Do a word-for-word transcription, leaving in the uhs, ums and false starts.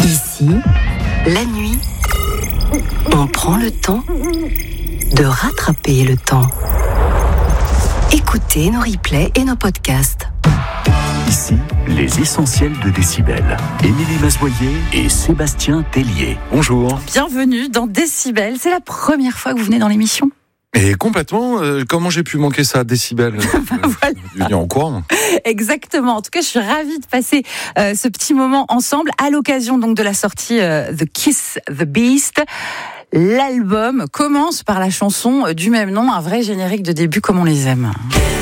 Ici, la nuit, on prend le temps de rattraper le temps. Écoutez nos replays et nos podcasts. Ici, les essentiels de Décibel. Émilie Mazoyer et Sébastien Tellier. Bonjour. Bienvenue dans Décibel. C'est la première fois que vous venez dans l'émission. Et complètement, euh, comment j'ai pu manquer ça, Décibel? Voilà. Venir en cours. Exactement. En tout cas, je suis ravie de passer euh, ce petit moment ensemble à l'occasion donc de la sortie euh, The Kiss the Beast. L'album commence par la chanson du même nom, un vrai générique de début comme on les aime.